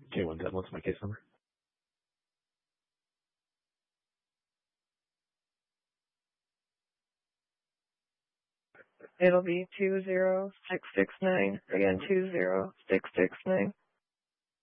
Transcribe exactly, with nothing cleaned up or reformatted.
Okay, one ten. What's my case number? It'll be two zero six six nine. Again, two zero six six nine.